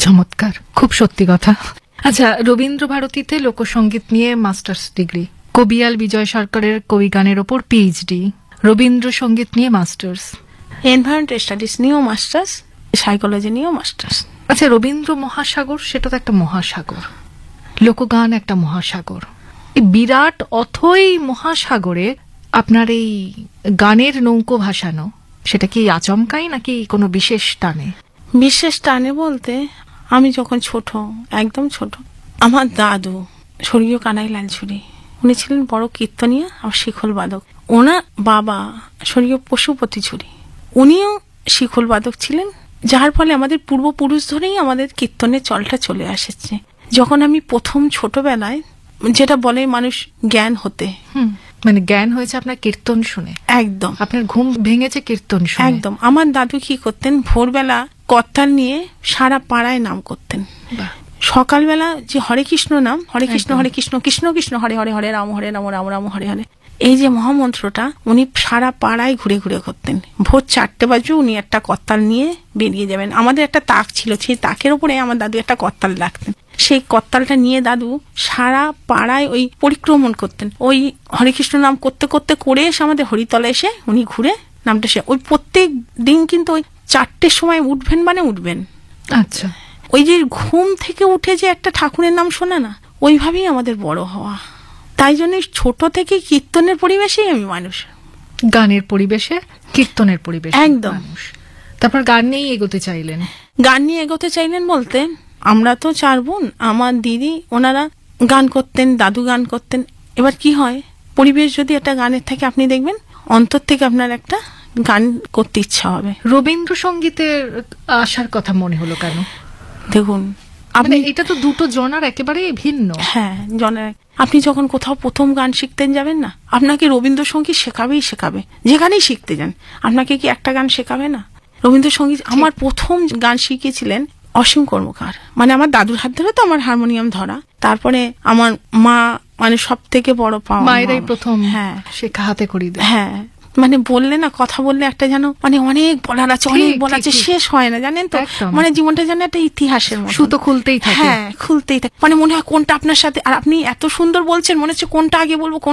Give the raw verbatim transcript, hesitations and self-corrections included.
চমৎকার, খুব সত্যি কথা। আচ্ছা, রবীন্দ্র ভারতীতে লোকসঙ্গীত নিয়ে মাস্টার্স ডিগ্রি, কবিয়াল বিজয় সরকারের কবি গানের ওপর পিএইচডি, রবীন্দ্রসঙ্গীত নিয়ে মাস্টার্স, এনভায়রনমেন্ট স্টাডিজ নিয়েও মাস্টার্স, সাইকোলজি নিয়েও মাস্টার্স। আচ্ছা, রবীন্দ্র মহাসাগর, সেটা তো একটা মহাসাগর, লোকগান একটা মহাসাগর। এই বিরাট অথই মহাসাগরে আপনার এই গানের নৌকো ভাসানো, সেটা কি আচমকাই নাকি কোনো বিশেষ টানে? বিশেষ টানে বলতে, আমি যখন ছোট, একদম ছোট, আমার দাদু স্বর্গীয় কানাই লাল ছুরি, উনি ছিলেন বড় কীর্তনিয়া আর শিখল বাদক। ওনার বাবা স্বর্গীয় পশুপতি ছুরি, উনিও শিখল বাদক ছিলেন, যার ফলে আমাদের পূর্বপুরুষ ধরেই আমাদের কীর্তনের চলটা চলে আসছে। যখন আমি প্রথম ছোটবেলায়, যেটা বলে মানুষ জ্ঞান হতে, হুম, মানে জ্ঞান হয়েছে আপনার কীর্তন শুনে? একদম। আপনার ঘুম ভেঙেছে কীর্তন শুনে? একদম। আমার দাদু কি করতেন, ভোরবেলা করতাল নিয়ে সারা পাড়ায় নাম করতেন। সকালবেলা যে হরে কৃষ্ণ নাম, হরে কৃষ্ণ হরে কৃষ্ণ কৃষ্ণ কৃষ্ণ হরে হরে, হরে রাম হরে রাম রাম রাম হরে হরে, এই যে মহামন্ত্রটা উনি সারা পাড়ায় ঘুরে ঘুরে করতেন। ভোর চারটে বাজে উনি একটা করতাল নিয়ে বেরিয়ে যাবেন। আমাদের একটা তাক ছিল, সেই তাকের উপরে আমার দাদু একটা করতাল রাখতেন। সেই করতালটা নিয়ে দাদু সারা পাড়ায় ওই পরিক্রমণ করতেন। ওই হরে কৃষ্ণ নাম করতে করতে করে এসে আমাদের হরিতলে এসে উনি ঘুরে নামটা সে ওই প্রত্যেক দিন কিন্তু ওই চারটের সময় উঠবেন, মানে উঠবেন। আচ্ছা, ওই যে ঘুম থেকে উঠে যে একটা ঠাকুরের নাম শোনা না, ওইভাবেই আমাদের বড় হওয়া। তাই জন্য ছোট থেকে কীর্তনের পরিবেশেই আমি মানুষ, গানের পরিবেশে, কীর্তনের পরিবেশ, একদম। তারপর গান নিয়েই এগোতে চাইলেন? গান নিয়ে এগোতে চাইলেন বলতে, আমরা তো চার বোন, আমার দিদি ওনারা গান করতেন, দাদু গান করতেন। এবার কি হয়, পরিবেশ যদি একটা গানের থাকে, আপনি দেখবেন অন্তর থেকে আপনার একটা গান করতে ইচ্ছা হবে। রবীন্দ্রসঙ্গীতের আসার কথা মনে হলো কেন? দেখুন, আপনি এটা তো দুটো জনার একেবারে ভিন্ন। হ্যাঁ, জনের। আপনি যখন কোথাও প্রথম গান শিখতেন যাবেন না, আপনাকে রবীন্দ্রসঙ্গীত শেখাবেই শেখাবে। যেখানেই শিখতে যান, আপনাকে কি একটা গান শেখাবে না? রবীন্দ্রসঙ্গীত আমার প্রথম গান শিখিয়েছিলেন অসীম কর্মকার, মানে আমার দাদুর হাত ধরে তো আমার হারমোনিয়াম ধরা। তারপরে আমার মা, মানে সব থেকে বড় পাওয়া, মায়েরাই প্রথম হ্যাঁ শেখা হাতে করি দেয়। হ্যাঁ, মানে বললে না, কথা বললে একটা যেন মানে অনেক বলার আছে, অনেক বলার আছে, শেষ হয় না, জানেন তো। মানে জীবনটা যেন একটা ইতিহাসের মতো, সুতো খুলতেই থাকে। হ্যাঁ, খুলতেই থাকে। মানে মনে হয় কোনটা আপনার সাথে, আর আপনি এত সুন্দর বলছেন, মনে হচ্ছে কোনটা আগে বলবো